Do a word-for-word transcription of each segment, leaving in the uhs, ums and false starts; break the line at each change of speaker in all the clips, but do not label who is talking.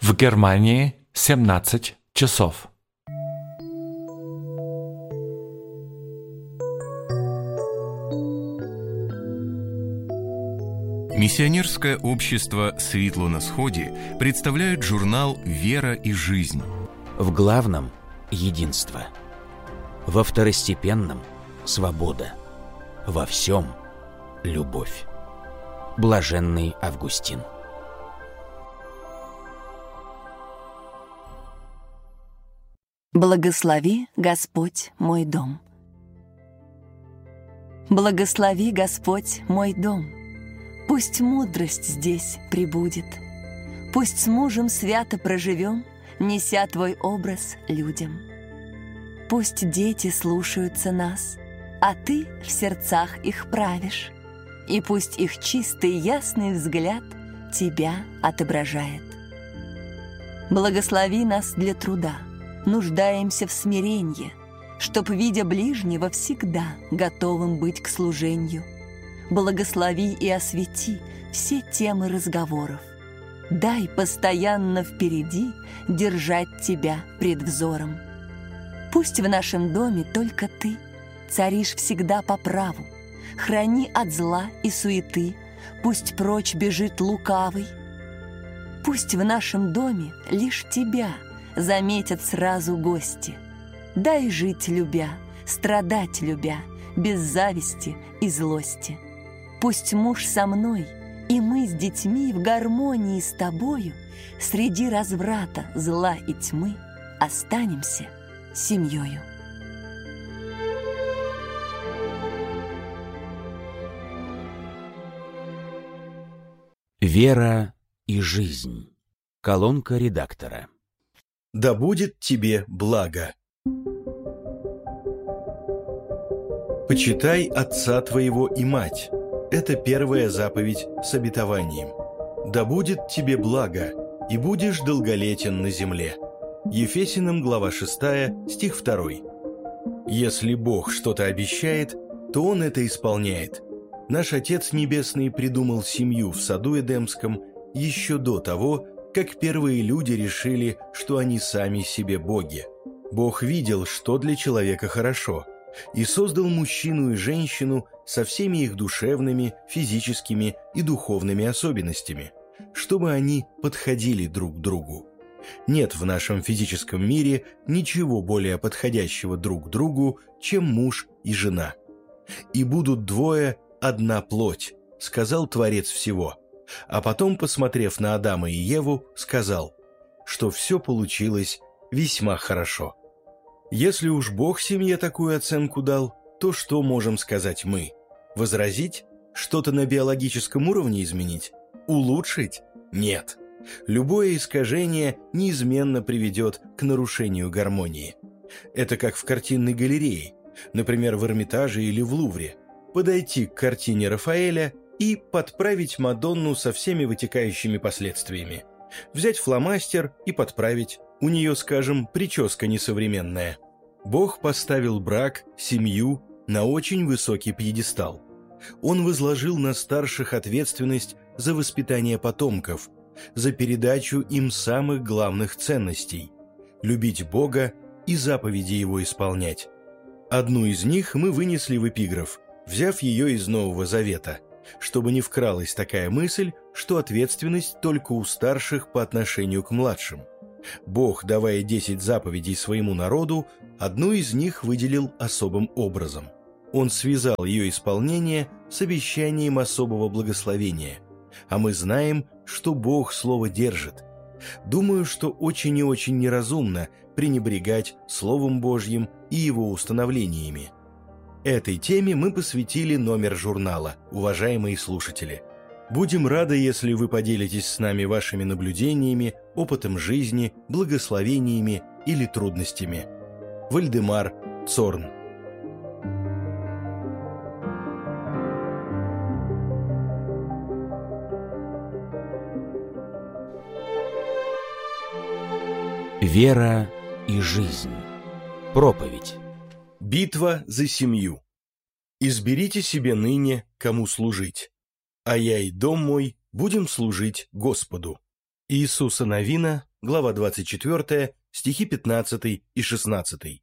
В Германии семнадцать часов.
Миссионерское общество «Светло на сходе» представляет журнал «Вера и жизнь».
В главном – единство. Во второстепенном – свобода. Во всем – любовь. Блаженный Августин.
Благослови, Господь, мой дом. Благослови, Господь, мой дом. Пусть мудрость здесь пребудет. Пусть с мужем свято проживем, неся Твой образ людям. Пусть дети слушаются нас, а Ты в сердцах их правишь. И пусть их чистый ясный взгляд Тебя отображает. Благослови нас для труда, нуждаемся в смиренье, чтоб, видя ближнего, всегда готовым быть к служению. Благослови и освети все темы разговоров. Дай постоянно впереди держать Тебя пред взором. Пусть в нашем доме только Ты царишь всегда по праву. Храни от зла и суеты, пусть прочь бежит лукавый. Пусть в нашем доме лишь Тебя заметят сразу гости. Дай жить любя, страдать любя, без зависти и злости. Пусть муж со мной, и мы с детьми в гармонии с Тобою среди разврата, зла и тьмы останемся семьёю.
Вера и жизнь. Колонка редактора.
Да будет тебе благо. Почитай отца твоего и мать. Это первая заповедь с обетованием. Да будет тебе благо, и будешь долголетен на земле. Ефесянам, глава шестая, стих второй. Если Бог что-то обещает, то Он это исполняет. Наш Отец Небесный придумал семью в саду Эдемском еще до того, как первые люди решили, что они сами себе боги. Бог видел, что для человека хорошо, и создал мужчину и женщину со всеми их душевными, физическими и духовными особенностями, чтобы они подходили друг к другу. Нет в нашем физическом мире ничего более подходящего друг к другу, чем муж и жена. «И будут двое одна плоть», — сказал Творец всего. А потом, посмотрев на Адама и Еву, сказал, что все получилось весьма хорошо. Если уж Бог семье такую оценку дал, то что можем сказать мы? Возразить? Что-то на биологическом уровне изменить? Улучшить? Нет. Любое искажение неизменно приведет к нарушению гармонии. Это как в картинной галерее, например, в Эрмитаже или в Лувре. Подойти к картине Рафаэля и подправить Мадонну со всеми вытекающими последствиями. Взять фломастер и подправить. У нее, скажем, прическа несовременная. Бог поставил брак, семью на очень высокий пьедестал. Он возложил на старших ответственность за воспитание потомков, за передачу им самых главных ценностей – любить Бога и заповеди Его исполнять. Одну из них мы вынесли в эпиграф, взяв ее из Нового Завета, чтобы не вкралась такая мысль, что ответственность только у старших по отношению к младшим. Бог, давая десять заповедей своему народу, одну из них выделил особым образом. Он связал ее исполнение с обещанием особого благословения. А мы знаем, что Бог слово держит. Думаю, что очень и очень неразумно пренебрегать Словом Божьим и Его установлениями. Этой теме мы посвятили номер журнала, уважаемые слушатели. Будем рады, если вы поделитесь с нами вашими наблюдениями, опытом жизни, благословениями или трудностями. Вальдемар Цорн.
Вера и жизнь. Проповедь.
Битва за семью. «Изберите себе ныне, кому служить, а я и дом мой будем служить Господу». Иисуса Навина, глава двадцать четвёртая, стихи пятнадцатый и шестнадцатый.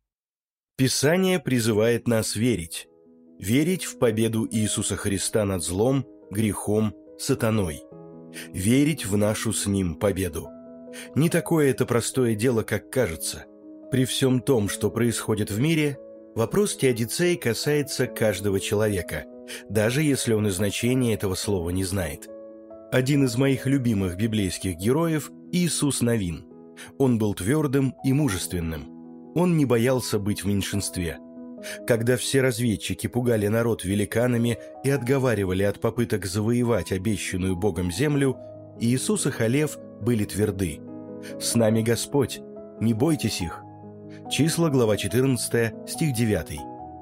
Писание призывает нас верить. Верить в победу Иисуса Христа над злом, грехом, сатаной. Верить в нашу с Ним победу. Не такое это простое дело, как кажется. При всем том, что происходит в мире, вопрос теодицеи касается каждого человека, даже если он и значения этого слова не знает. Один из моих любимых библейских героев – Иисус Навин. Он был твердым и мужественным. Он не боялся быть в меньшинстве. Когда все разведчики пугали народ великанами и отговаривали от попыток завоевать обещанную Богом землю, Иисус и Халев были тверды. «С нами Господь, не бойтесь их». Числа, глава четырнадцатая, стих девятый.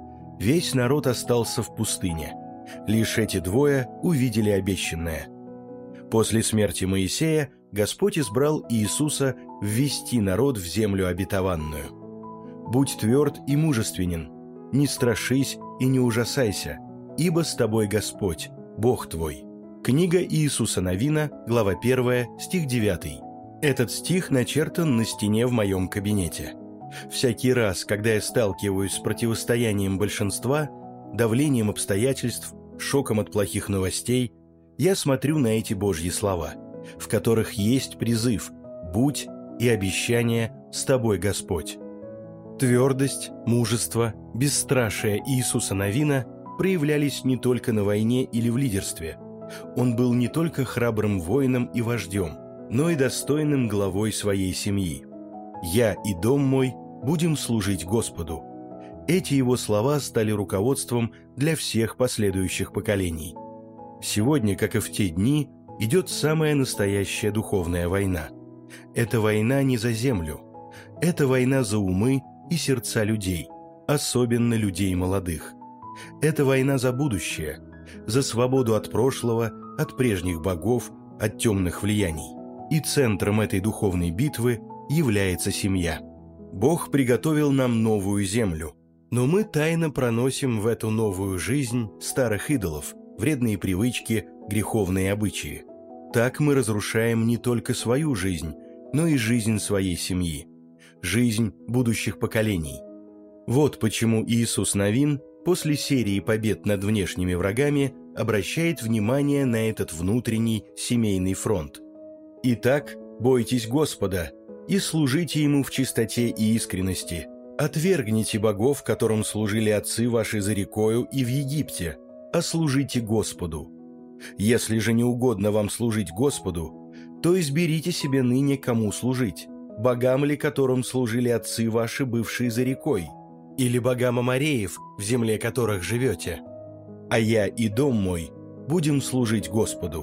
Весь народ остался в пустыне. Лишь эти двое увидели обещанное. После смерти Моисея Господь избрал Иисуса ввести народ в землю обетованную. «Будь тверд и мужественен, не страшись и не ужасайся, ибо с тобой Господь, Бог твой». Книга Иисуса Навина, глава первая, стих девятый. Этот стих начертан на стене в моем кабинете. Всякий раз, когда я сталкиваюсь с противостоянием большинства, давлением обстоятельств, шоком от плохих новостей, я смотрю на эти Божьи слова, в которых есть призыв «Будь» и обещание «С тобой Господь». Твердость, мужество, бесстрашие Иисуса Навина проявлялись не только на войне или в лидерстве. Он был не только храбрым воином и вождем, но и достойным главой своей семьи. «Я и дом мой будем служить Господу». Эти его слова стали руководством для всех последующих поколений. Сегодня, как и в те дни, идет самая настоящая духовная война. Это война не за землю. Это война за умы и сердца людей, особенно людей молодых. Это война за будущее, за свободу от прошлого, от прежних богов, от темных влияний. И центром этой духовной битвы является семья. Бог приготовил нам новую землю, но мы тайно проносим в эту новую жизнь старых идолов, вредные привычки, греховные обычаи. Так мы разрушаем не только свою жизнь, но и жизнь своей семьи, жизнь будущих поколений. Вот почему Иисус Навин после серии побед над внешними врагами обращает внимание на этот внутренний семейный фронт. «Итак, бойтесь Господа и служите Ему в чистоте и искренности. Отвергните богов, которым служили отцы ваши за рекою и в Египте, а служите Господу. Если же не угодно вам служить Господу, то изберите себе ныне, кому служить, богам ли, которым служили отцы ваши, бывшие за рекой, или богам амореев, в земле которых живете. А я и дом мой будем служить Господу».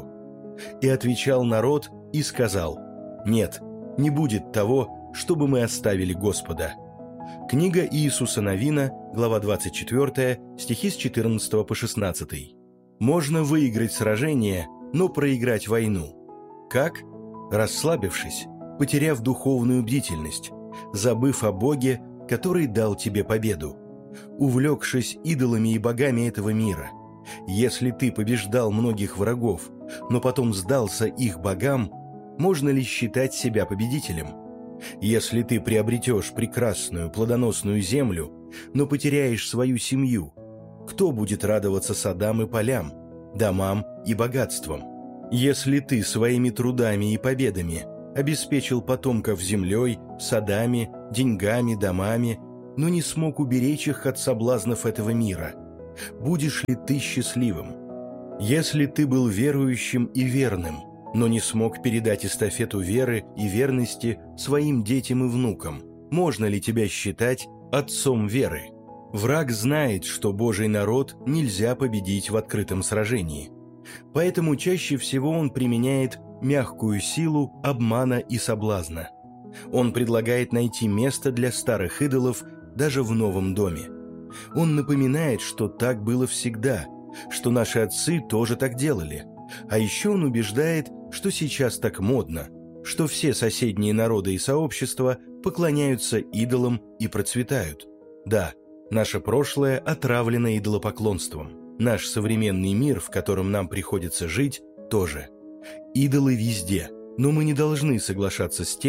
И отвечал народ и сказал: «Нет, не будет того, чтобы мы оставили Господа». Книга Иисуса Навина, глава двадцать четвёртая, стихи с четырнадцатого по шестнадцатый. Можно выиграть сражение, но проиграть войну. Как? Расслабившись, потеряв духовную бдительность, забыв о Боге, который дал тебе победу, увлекшись идолами и богами этого мира. Если ты побеждал многих врагов, но потом сдался их богам, можно ли считать себя победителем? Если ты приобретешь прекрасную плодоносную землю, но потеряешь свою семью, кто будет радоваться садам и полям, домам и богатствам? Если ты своими трудами и победами обеспечил потомков землей, садами, деньгами, домами, но не смог уберечь их от соблазнов этого мира, будешь ли ты счастливым? Если ты был верующим и верным, но не смог передать эстафету веры и верности своим детям и внукам, можно ли тебя считать отцом веры? Враг знает, что Божий народ нельзя победить в открытом сражении. Поэтому чаще всего он применяет мягкую силу обмана и соблазна. Он предлагает найти место для старых идолов даже в новом доме. Он напоминает, что так было всегда, что наши отцы тоже так делали. А еще он убеждает, что сейчас так модно, что все соседние народы и сообщества поклоняются идолам и процветают. Да, наше прошлое отравлено идолопоклонством. Наш современный мир, в котором нам приходится жить, тоже. Идолы везде, но мы не должны соглашаться с тем,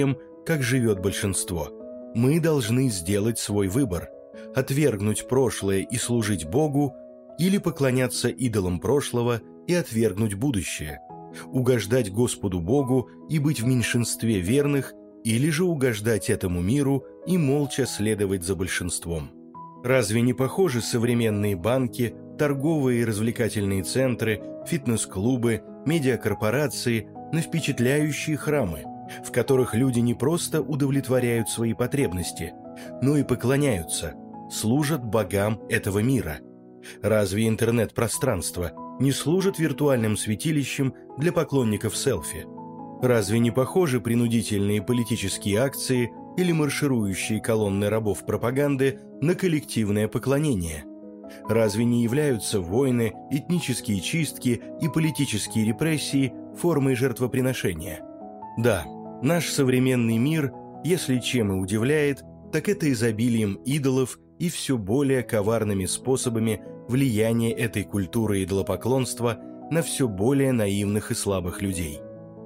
как живет большинство. Мы должны сделать свой выбор – отвергнуть прошлое и служить Богу, или поклоняться идолам прошлого и отвергнуть будущее, угождать Господу Богу и быть в меньшинстве верных, или же угождать этому миру и молча следовать за большинством. Разве не похожи современные банки, торговые и развлекательные центры, фитнес-клубы, медиакорпорации на впечатляющие храмы, в которых люди не просто удовлетворяют свои потребности, но и поклоняются, служат богам этого мира? Разве интернет-пространство не служит виртуальным святилищем для поклонников селфи? Разве не похожи принудительные политические акции или марширующие колонны рабов пропаганды на коллективное поклонение? Разве не являются войны, этнические чистки и политические репрессии формой жертвоприношения? Да, наш современный мир, если чем и удивляет, так это изобилием идолов и все более коварными способами влияния этой культуры идолопоклонства на все более наивных и слабых людей.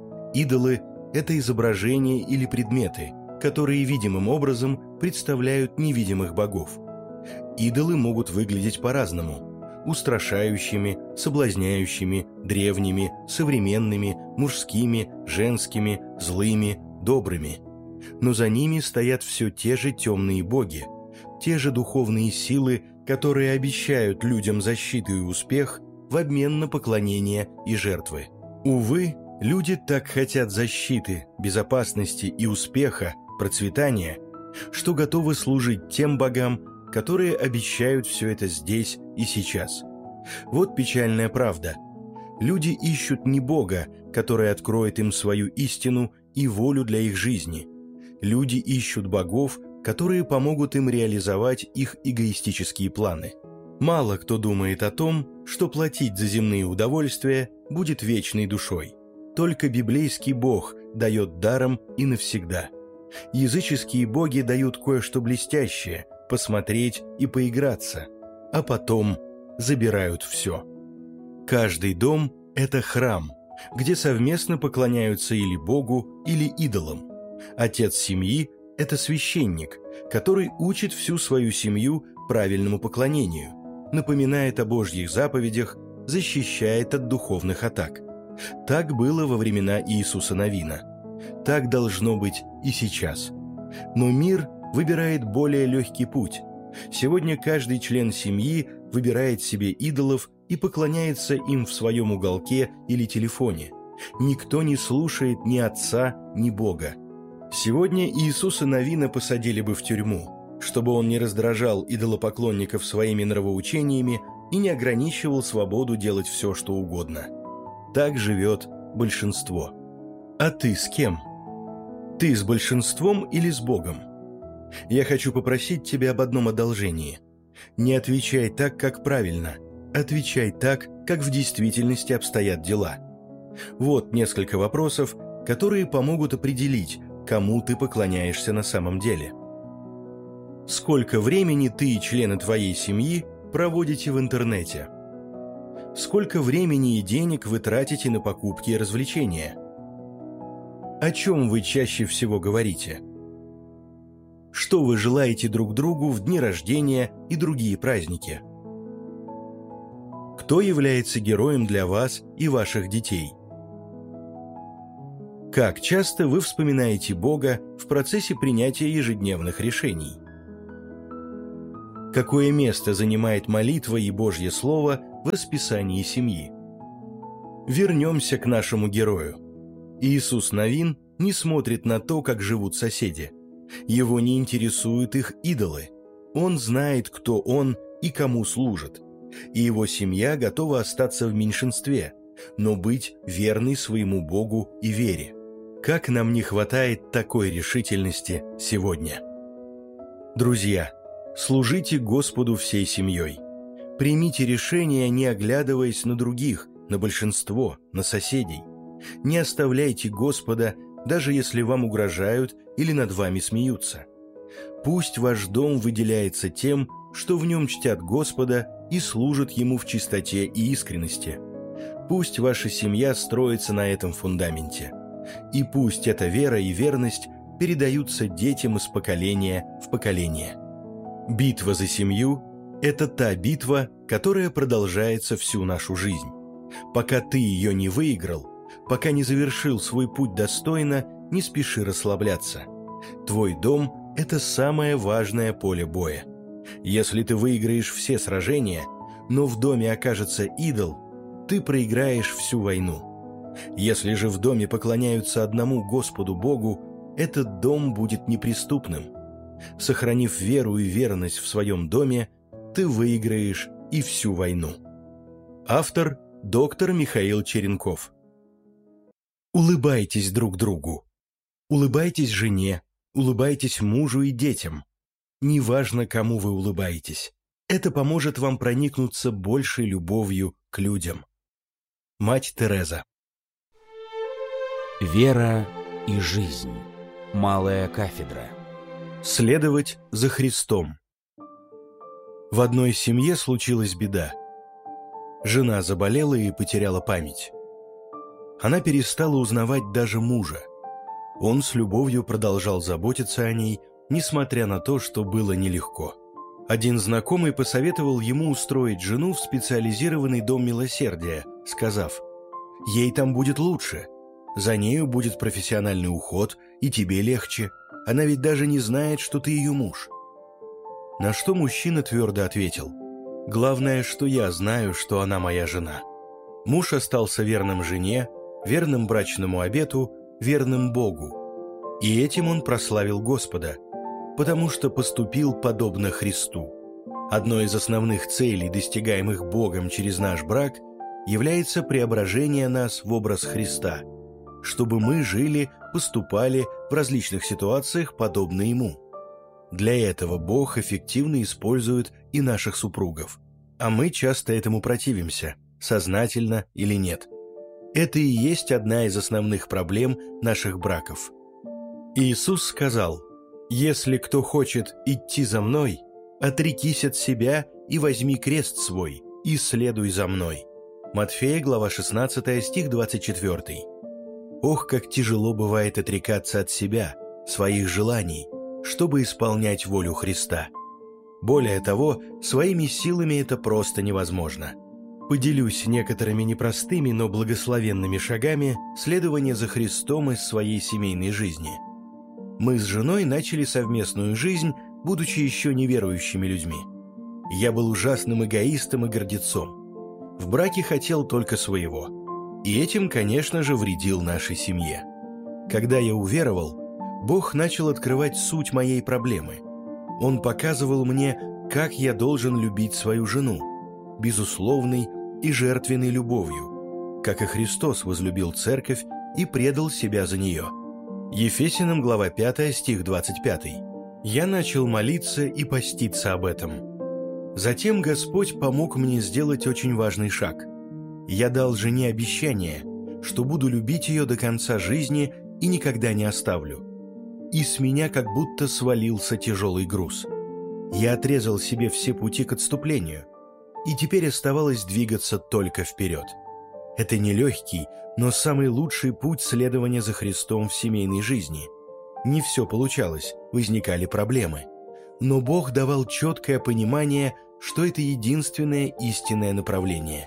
Идолы – это изображения или предметы, которые видимым образом представляют невидимых богов. Идолы могут выглядеть по-разному – устрашающими, соблазняющими, древними, современными, мужскими, женскими, злыми, добрыми. Но за ними стоят все те же темные боги, те же духовные силы, которые обещают людям защиту и успех в обмен на поклонение и жертвы. Увы, люди так хотят защиты, безопасности и успеха, процветания, что готовы служить тем богам, которые обещают все это здесь и сейчас. Вот печальная правда. Люди ищут не Бога, который откроет им свою истину и волю для их жизни. Люди ищут богов, которые помогут им реализовать их эгоистические планы. Мало кто думает о том, что платить за земные удовольствия будет вечной душой. Только библейский Бог дает даром и навсегда. Языческие боги дают кое-что блестящее, посмотреть и поиграться, а потом забирают все. Каждый дом – это храм, где совместно поклоняются или Богу, или идолам. Отец семьи – это священник, который учит всю свою семью правильному поклонению, напоминает о Божьих заповедях, защищает от духовных атак. Так было во времена Иисуса Навина. Так должно быть и сейчас. Но мир выбирает более легкий путь. Сегодня каждый член семьи выбирает себе идолов и поклоняется им в своем уголке или телефоне. Никто не слушает ни отца, ни Бога. Сегодня Иисуса Навина посадили бы в тюрьму, чтобы он не раздражал идолопоклонников своими нравоучениями и не ограничивал свободу делать все, что угодно. Так живет большинство. А ты с кем? Ты с большинством или с Богом? Я хочу попросить тебя об одном одолжении. Не отвечай так, как правильно. Отвечай так, как в действительности обстоят дела. Вот несколько вопросов, которые помогут определить, кому ты поклоняешься на самом деле. Сколько времени ты и члены твоей семьи проводите в интернете? Сколько времени и денег вы тратите на покупки и развлечения? О чем вы чаще всего говорите? Что вы желаете друг другу в дни рождения и другие праздники? Кто является героем для вас и ваших детей? Как часто вы вспоминаете Бога в процессе принятия ежедневных решений? Какое место занимает молитва и Божье Слово в расписании семьи? Вернемся к нашему герою. Иисус Навин не смотрит на то, как живут соседи. Его не интересуют их идолы. Он знает, кто он и кому служит. И его семья готова остаться в меньшинстве, но быть верной своему Богу и вере. Как нам не хватает такой решительности сегодня. Друзья, служите Господу всей семьей. Примите решение, не оглядываясь на других, на большинство, на соседей. Не оставляйте Господа, даже если вам угрожают или над вами смеются. Пусть ваш дом выделяется тем, что в нем чтят Господа и служат Ему в чистоте и искренности. Пусть ваша семья строится на этом фундаменте. И пусть эта вера и верность передаются детям из поколения в поколение. Битва за семью – это та битва, которая продолжается всю нашу жизнь. Пока ты ее не выиграл, пока не завершил свой путь достойно, не спеши расслабляться. Твой дом – это самое важное поле боя. Если ты выиграешь все сражения, но в доме окажется идол, ты проиграешь всю войну. Если же в доме поклоняются одному Господу Богу, этот дом будет неприступным. Сохранив веру и верность в своем доме, ты выиграешь и всю войну. Автор – доктор Михаил Черенков. Улыбайтесь друг другу. Улыбайтесь жене, улыбайтесь мужу и детям. Неважно, кому вы улыбаетесь. Это поможет вам проникнуться большей любовью к людям. Мать Тереза.
Вера и жизнь. Малая кафедра.
Следовать за Христом. В одной семье случилась беда. Жена заболела и потеряла память. Она перестала узнавать даже мужа. Он с любовью продолжал заботиться о ней, несмотря на то, что было нелегко. Один знакомый посоветовал ему устроить жену в специализированный дом милосердия, сказав: «Ей там будет лучше, за нею будет профессиональный уход, и тебе легче. Она ведь даже не знает, что ты ее муж». На что мужчина твердо ответил: «Главное, что я знаю, что она моя жена». Муж остался верным жене, верным брачному обету, верным Богу. И этим он прославил Господа, потому что поступил подобно Христу. Одной из основных целей, достигаемых Богом через наш брак, является преображение нас в образ Христа, чтобы мы жили, поступали в различных ситуациях подобно Ему. Для этого Бог эффективно использует и наших супругов, а мы часто этому противимся, сознательно или нет. Это и есть одна из основных проблем наших браков. Иисус сказал: «Если кто хочет идти за Мной, отрекись от себя и возьми крест свой, и следуй за Мной». Матфея, глава шестнадцатая, стих двадцать четвёртый. Ох, как тяжело бывает отрекаться от себя, своих желаний, чтобы исполнять волю Христа. Более того, своими силами это просто невозможно. Поделюсь некоторыми непростыми, но благословенными шагами следования за Христом из своей семейной жизни. Мы с женой начали совместную жизнь, будучи еще неверующими людьми. Я был ужасным эгоистом и гордецом. В браке хотел только своего. И этим, конечно же, вредил нашей семье. Когда я уверовал, Бог начал открывать суть моей проблемы. Он показывал мне, как я должен любить свою жену, безусловной и жертвенной любовью, как и Христос возлюбил церковь и предал себя за нее. Ефесянам, глава пятая, стих двадцать пятый. Я начал молиться и поститься об этом. Затем Господь помог мне сделать очень важный шаг. Я дал жене обещание, что буду любить ее до конца жизни и никогда не оставлю. И с меня как будто свалился тяжелый груз. Я отрезал себе все пути к отступлению, и теперь оставалось двигаться только вперед. Это нелегкий, но самый лучший путь следования за Христом в семейной жизни. Не все получалось, возникали проблемы. Но Бог давал четкое понимание, что это единственное истинное направление.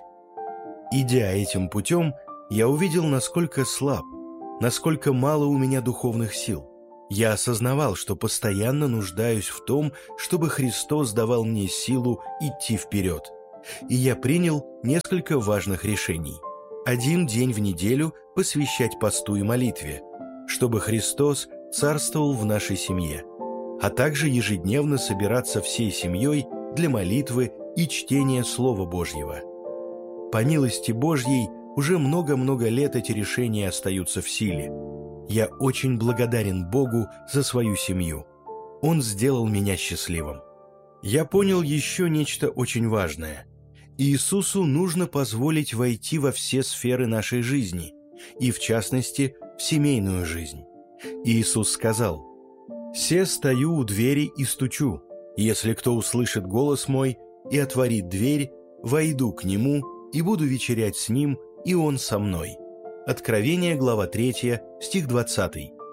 Идя этим путем, я увидел, насколько слаб, насколько мало у меня духовных сил. Я осознавал, что постоянно нуждаюсь в том, чтобы Христос давал мне силу идти вперед. И я принял несколько важных решений. Один день в неделю посвящать посту и молитве, чтобы Христос царствовал в нашей семье, а также ежедневно собираться всей семьей для молитвы и чтения Слова Божьего. По милости Божьей уже много-много лет эти решения остаются в силе. Я очень благодарен Богу за свою семью. Он сделал меня счастливым. Я понял еще нечто очень важное. Иисусу нужно позволить войти во все сферы нашей жизни, и в частности, в семейную жизнь. Иисус сказал: «Се стою у двери и стучу. Если кто услышит голос мой и отворит дверь, войду к нему и буду вечерять с ним, и он со мной». Откровение, глава третья, стих двадцатый.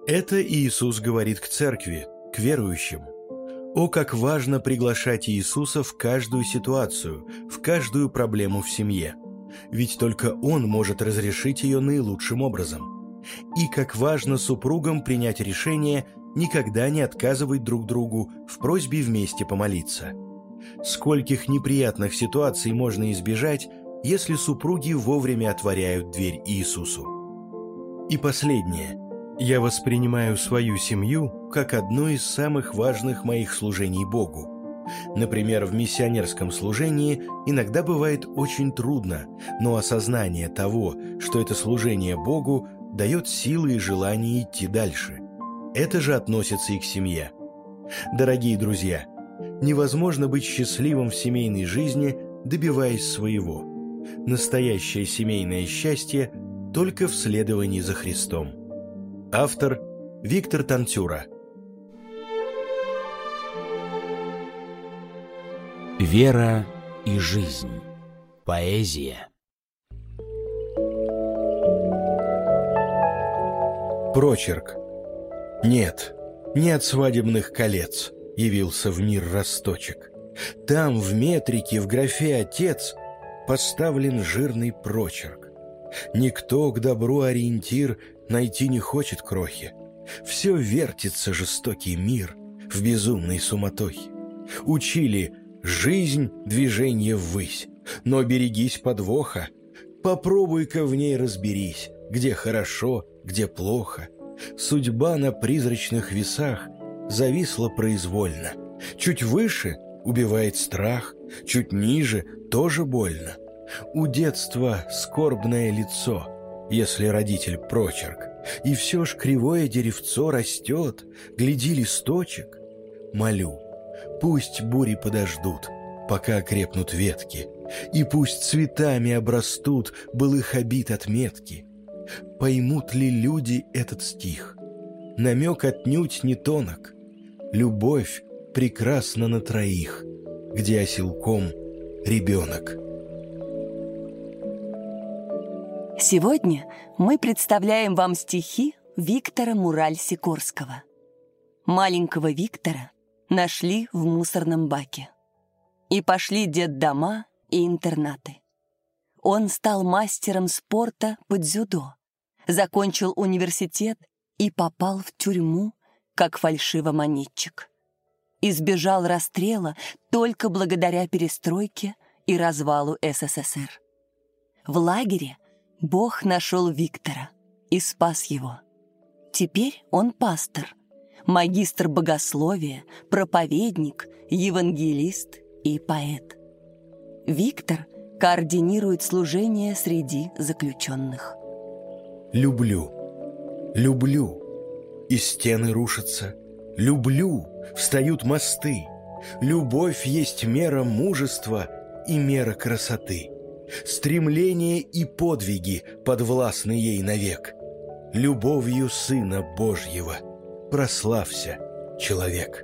Это Иисус говорит к церкви, к верующим. О, как важно приглашать Иисуса в каждую ситуацию, в каждую проблему в семье. Ведь только Он может разрешить ее наилучшим образом. И как важно супругам принять решение никогда не отказывать друг другу в просьбе вместе помолиться. Скольких неприятных ситуаций можно избежать, если супруги вовремя отворяют дверь Иисусу. И последнее. Я воспринимаю свою семью как одно из самых важных моих служений Богу. Например, в миссионерском служении иногда бывает очень трудно, но осознание того, что это служение Богу, дает силы и желание идти дальше. Это же относится и к семье. Дорогие друзья, невозможно быть счастливым в семейной жизни, добиваясь своего. Настоящее семейное счастье только в следовании за Христом. Автор Виктор Танцюра.
Вера и жизнь. Поэзия.
Прочерк. Нет, не от свадебных колец явился в мир росточек. Там в метрике в графе «Отец» поставлен жирный прочерк. Никто к добру ориентир найти не хочет крохи. Все вертится жестокий мир в безумной суматохе. Учили жизнь движение ввысь, но берегись подвоха. Попробуй-ка в ней разберись, где хорошо, где плохо. Судьба на призрачных весах зависла произвольно. Чуть выше убивает страх, чуть ниже тоже больно. У детства скорбное лицо, если родитель прочерк, и все ж кривое деревцо растет, гляди листочек. Молю, пусть бури подождут, пока окрепнут ветки, и пусть цветами обрастут былых обид отметки. Поймут ли люди этот стих? Намек отнюдь не тонок. Любовь прекрасна на троих, где оселком ребенок.
Сегодня мы представляем вам стихи Виктора Мураль-Сикорского. Маленького Виктора нашли в мусорном баке. И пошли детдома и интернаты. Он стал мастером спорта по дзюдо, закончил университет и попал в тюрьму, как фальшивомонетчик. Избежал расстрела только благодаря перестройке и развалу СССР. В лагере Бог нашел Виктора и спас его. Теперь он пастор, магистр богословия, проповедник, евангелист и поэт. Виктор координирует служение среди заключенных.
Люблю, люблю, и стены рушатся. Люблю, встают мосты. Любовь есть мера мужества и мера красоты. Стремление и подвиги подвластны ей навек. Любовью Сына Божьего прославься, человек.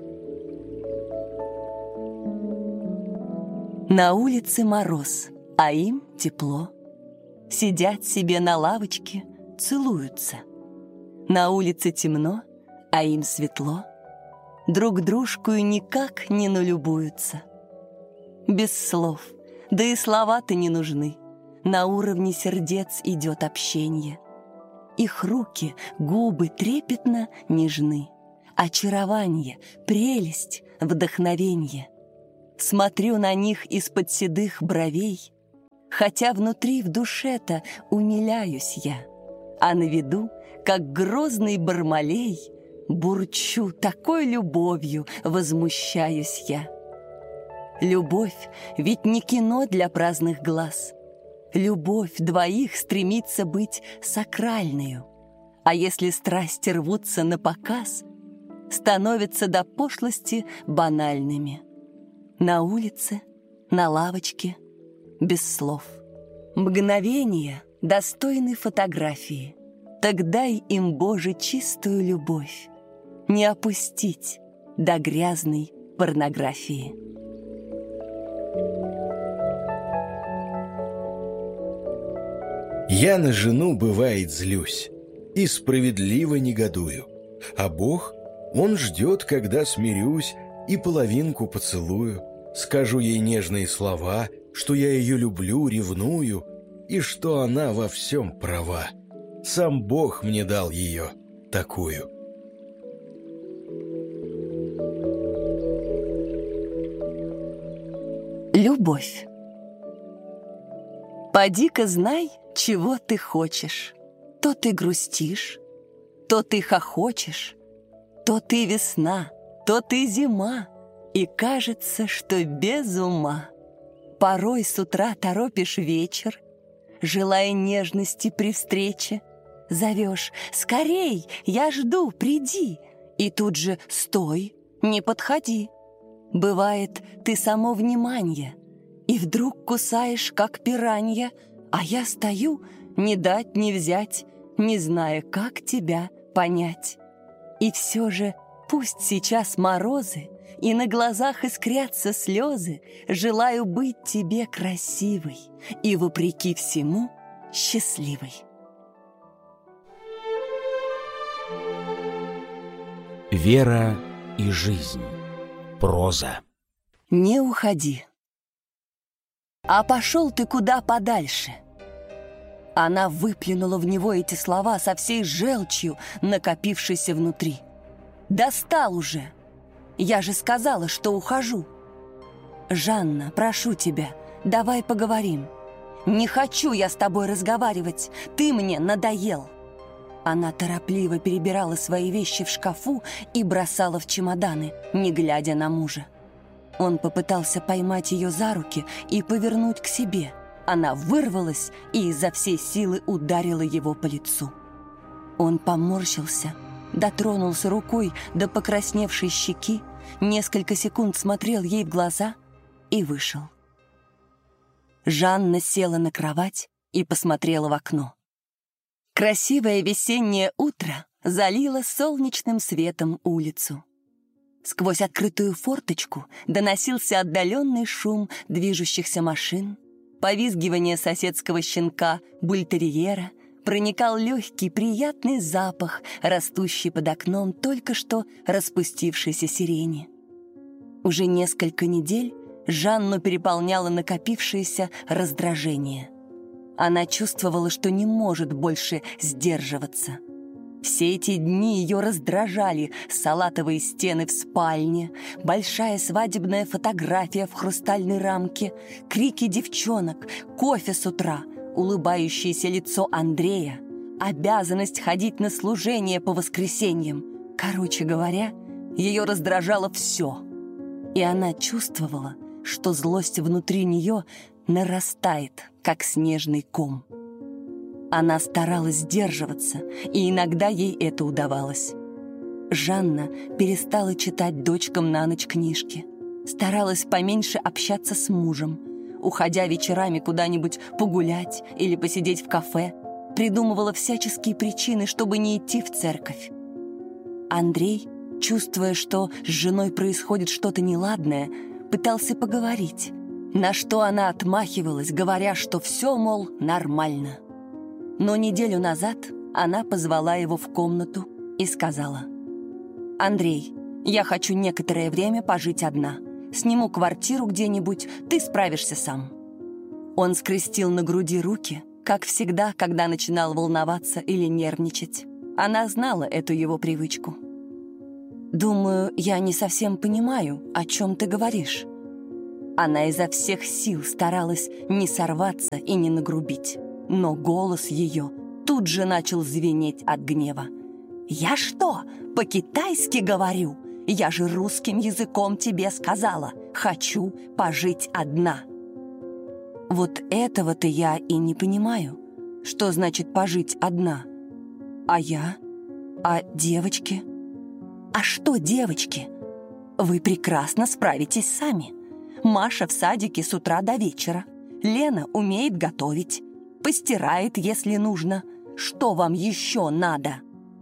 На улице мороз, а им тепло. Сидят себе на лавочке, целуются. На улице темно, а им светло. Друг дружкою никак не налюбуются. Без слов, да и слова-то не нужны. На уровне сердец идет общение. Их руки, губы трепетно нежны. Очарование, прелесть, вдохновенье. Смотрю на них из-под седых бровей, хотя внутри в душе-то умиляюсь я, а на виду, как грозный Бармалей, бурчу такой любовью, возмущаюсь я. Любовь ведь не кино для праздных глаз. Любовь двоих стремится быть сакральною, а если страсти рвутся на показ, становятся до пошлости банальными. На улице, на лавочке, без слов. Мгновения достойны фотографии. Так дай им, Боже, чистую любовь, не опустить до грязной порнографии.
Я на жену, бывает, злюсь. и справедливо негодую. А Бог, Он ждет, когда смирюсь и половинку поцелую, скажу ей нежные слова, что я ее люблю, ревную, и что она во всем права. Сам Бог мне дал ее такую.
Любовь. Поди-ка знай, чего ты хочешь. То ты грустишь, то ты хохочешь, то ты весна, то ты зима, и кажется, что без ума. Порой с утра торопишь вечер, желая нежности при встрече. Зовешь: «Скорей, я жду, приди!» И тут же: «Стой, не подходи!» Бывает, ты само внимание, и вдруг кусаешь, как пиранья, а я стою, не дать не взять, не зная, как тебя понять. И все же пусть сейчас морозы, и на глазах искрятся слезы, желаю быть тебе красивой и, вопреки всему, счастливой.
Вера и жизнь. Проза.
Не уходи. А пошел ты куда подальше. Она выплюнула в него эти слова со всей желчью, накопившейся внутри. Достал уже. Я же сказала, что ухожу. Жанна, прошу тебя, давай поговорим. Не хочу я с тобой разговаривать, ты мне надоел. Она торопливо перебирала свои вещи в шкафу и бросала в чемоданы, не глядя на мужа. Он попытался поймать ее за руки и повернуть к себе. Она вырвалась и изо всей силы ударила его по лицу. Он поморщился, дотронулся рукой до покрасневшей щеки, несколько секунд смотрел ей в глаза и вышел. Жанна села на кровать и посмотрела в окно. Красивое весеннее утро залило солнечным светом улицу. Сквозь открытую форточку доносился отдаленный шум движущихся машин, повизгивание соседского щенка бультерьера, проникал легкий приятный запах, растущий под окном только что распустившейся сирени. Уже несколько недель Жанну переполняло накопившееся раздражение. Она чувствовала, что не может больше сдерживаться. Все эти дни ее раздражали салатовые стены в спальне, большая свадебная фотография в хрустальной рамке, крики девчонок, кофе с утра, улыбающееся лицо Андрея, обязанность ходить на служение по воскресеньям. Короче говоря, ее раздражало все. И она чувствовала, что злость внутри нее нарастает, как снежный ком. Она старалась сдерживаться, и иногда ей это удавалось. Жанна перестала читать дочкам на ночь книжки, старалась поменьше общаться с мужем, уходя вечерами куда-нибудь погулять или посидеть в кафе, придумывала всяческие причины, чтобы не идти в церковь. Андрей, чувствуя, что с женой происходит что-то неладное, пытался поговорить, на что она отмахивалась, говоря, что все, мол, нормально. Но неделю назад она позвала его в комнату и сказала: «Андрей, я хочу некоторое время пожить одна. Сниму квартиру где-нибудь, ты справишься сам». Он скрестил на груди руки, как всегда, когда начинал волноваться или нервничать. Она знала эту его привычку. «Думаю, я не совсем понимаю, о чем ты говоришь». Она изо всех сил старалась не сорваться и не нагрубить, но голос ее тут же начал звенеть от гнева. «Я что, по-китайски говорю? Я же русским языком тебе сказала. Хочу пожить одна». Вот этого-то я и не понимаю. Что значит пожить одна? А я? А девочки? А что девочки? Вы прекрасно справитесь сами. Маша в садике с утра до вечера. Лена умеет готовить. Постирает, если нужно. Что вам еще надо?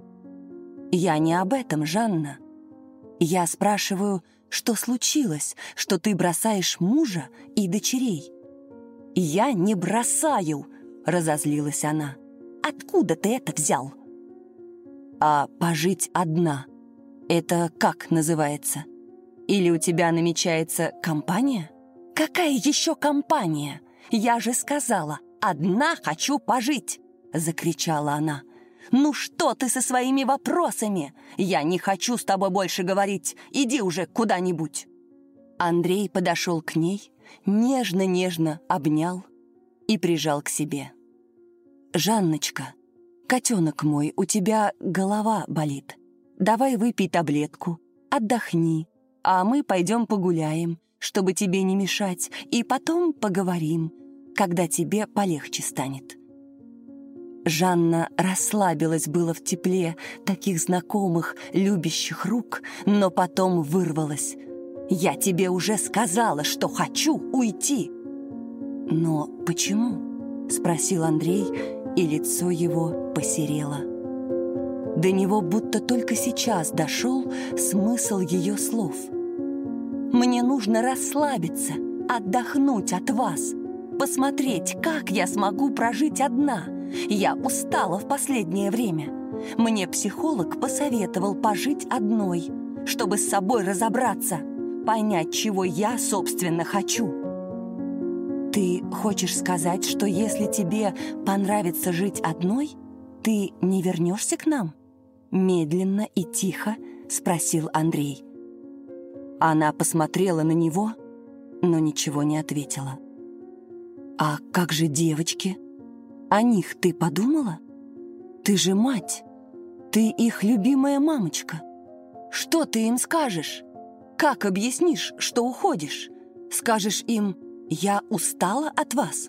Я не об этом, Жанна. Я спрашиваю, что случилось, что ты бросаешь мужа и дочерей? Я не бросаю, разозлилась она. Откуда ты это взял? А пожить одна — это как называется? Или у тебя намечается компания? Какая еще компания? Я же сказала, одна хочу пожить, закричала она. Ну что ты со своими вопросами? Я не хочу с тобой больше говорить. Иди уже куда-нибудь. Андрей подошел к ней, нежно-нежно обнял и прижал к себе. «Жанночка, котенок мой, у тебя голова болит. Давай выпей таблетку, отдохни, а мы пойдем погуляем, чтобы тебе не мешать, и потом поговорим, когда тебе полегче станет». Жанна расслабилась было в тепле таких знакомых, любящих рук, но потом вырвалась. «Я тебе уже сказала, что хочу уйти!» «Но почему?» — спросил Андрей, и лицо его посерело. До него будто только сейчас дошел смысл ее слов. «Мне нужно расслабиться, отдохнуть от вас, посмотреть, как я смогу прожить одна. Я устала в последнее время. Мне психолог посоветовал пожить одной, чтобы с собой разобраться, понять, чего я, собственно, хочу». «Ты хочешь сказать, что если тебе понравится жить одной, ты не вернешься к нам?» Медленно и тихо спросил Андрей. Она посмотрела на него, но ничего не ответила. «А как же девочки? О них ты подумала? Ты же мать, ты их любимая мамочка. Что ты им скажешь? Как объяснишь, что уходишь? Скажешь им: «Я устала от вас»?»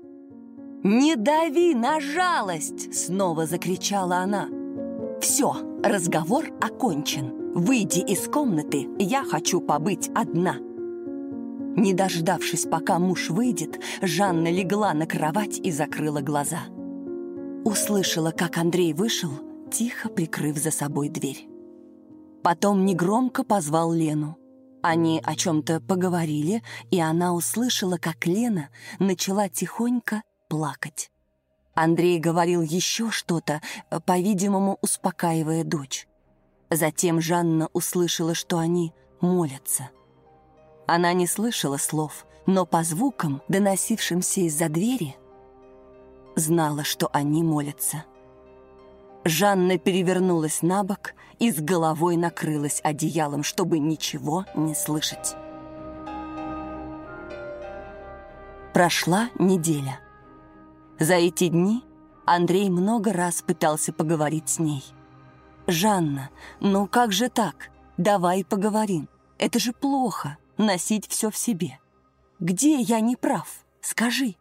«Не дави на жалость!» — снова закричала она. «Все, разговор окончен. Выйди из комнаты, я хочу побыть одна». Не дождавшись, пока муж выйдет, Жанна легла на кровать и закрыла глаза. Услышала, как Андрей вышел, тихо прикрыв за собой дверь. Потом негромко позвал Лену. Они о чем-то поговорили, и она услышала, как Лена начала тихонько плакать. Андрей говорил еще что-то, по-видимому, успокаивая дочь. Затем Жанна услышала, что они молятся. Она не слышала слов, но по звукам, доносившимся из-за двери, знала, что они молятся. Жанна перевернулась на бок и с головой накрылась одеялом, чтобы ничего не слышать. Прошла неделя. За эти дни Андрей много раз пытался поговорить с ней. «Жанна, ну как же так? Давай поговорим. Это же плохо, носить все в себе. Где я не прав? Скажи».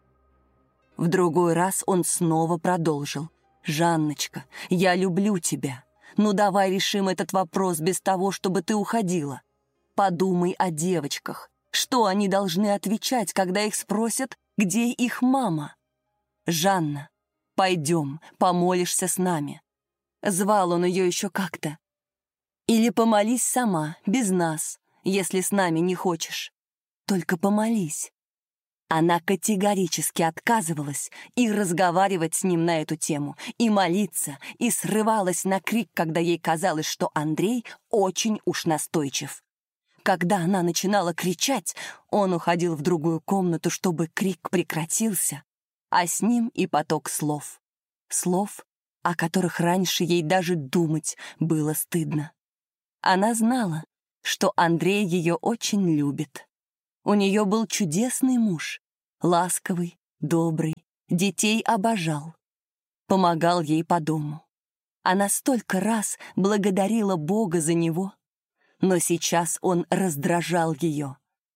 В другой раз он снова продолжил. «Жанночка, я люблю тебя. Ну давай решим этот вопрос без того, чтобы ты уходила. Подумай о девочках. Что они должны отвечать, когда их спросят, где их мама? Жанна, пойдем, помолишься с нами». Звал он ее еще как-то. «Или помолись сама, без нас, если с нами не хочешь. Только помолись». Она категорически отказывалась и разговаривать с ним на эту тему, и молиться, и срывалась на крик, когда ей казалось, что Андрей очень уж настойчив. Когда она начинала кричать, он уходил в другую комнату, чтобы крик прекратился, а с ним и поток слов. Слов, о которых раньше ей даже думать было стыдно. Она знала, что Андрей ее очень любит. У нее был чудесный муж, ласковый, добрый, детей обожал, помогал ей по дому. Она столько раз благодарила Бога за него, но сейчас он раздражал ее.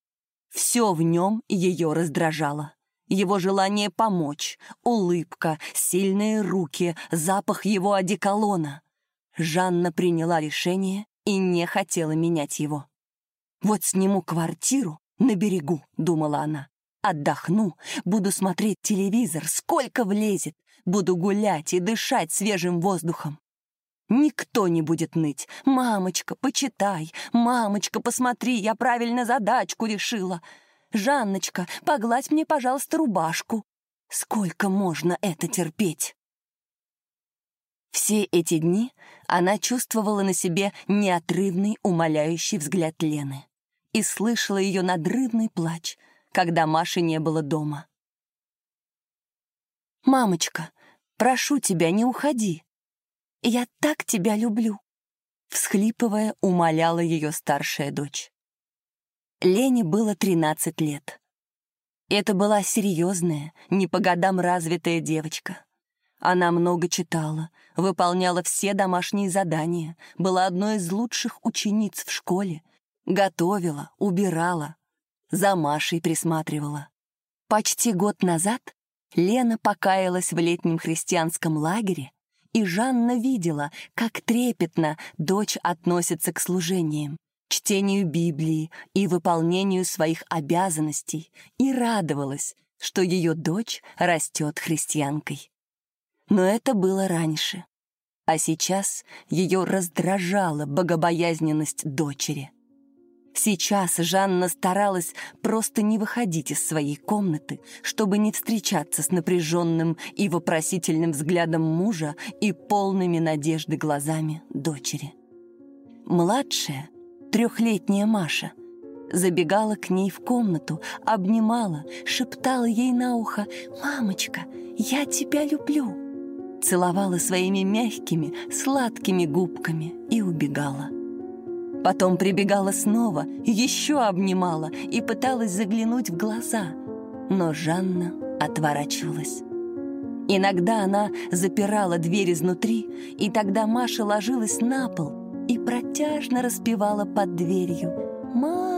Все в нем ее раздражало. Его желание помочь, улыбка, сильные руки, запах его одеколона. Жанна приняла решение и не хотела менять его. «Вот сниму квартиру на берегу», — думала она. «Отдохну, буду смотреть телевизор, сколько влезет, буду гулять и дышать свежим воздухом. Никто не будет ныть. Мамочка, почитай, мамочка, посмотри, я правильно задачку решила. Жанночка, погладь мне, пожалуйста, рубашку. Сколько можно это терпеть?» Все эти дни она чувствовала на себе неотрывный, умоляющий взгляд Лены и слышала ее надрывный плач, когда Маши не было дома. «Мамочка, прошу тебя, не уходи. Я так тебя люблю», — всхлипывая, умоляла ее старшая дочь. Лене было тринадцать лет. Это была серьезная, не по годам развитая девочка. Она много читала, выполняла все домашние задания, была одной из лучших учениц в школе, готовила, убирала, за Машей присматривала. Почти год назад Лена покаялась в летнем христианском лагере, и Жанна видела, как трепетно дочь относится к служениям, чтению Библии и выполнению своих обязанностей, и радовалась, что ее дочь растет христианкой. Но это было раньше, а сейчас ее раздражала богобоязненность дочери. Сейчас Жанна старалась просто не выходить из своей комнаты, чтобы не встречаться с напряженным и вопросительным взглядом мужа и полными надежды глазами дочери. Младшая, трехлетняя Маша, забегала к ней в комнату, обнимала, шептала ей на ухо: «Мамочка, я тебя люблю», целовала своими мягкими, сладкими губками и убегала. Потом прибегала снова, еще обнимала и пыталась заглянуть в глаза, но Жанна отворачивалась. Иногда она запирала дверь изнутри, и тогда Маша ложилась на пол и протяжно распевала под дверью: «Мама».